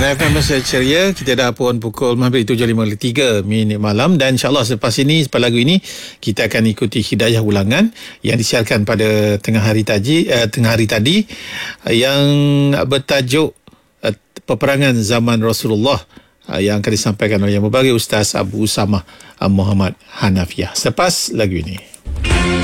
FM Malaysia Ceria. Kita dah pun pukul Maghrib 7.53 malam. Dan insyaAllah selepas lagu ini kita akan ikuti hidayah ulangan yang disiarkan pada tengah hari tadi yang bertajuk Peperangan Zaman Rasulullah, yang akan disampaikan oleh Yang Mubarak Ustaz Abu Usamah Muhammad Hanafiah. Selepas lagu ini.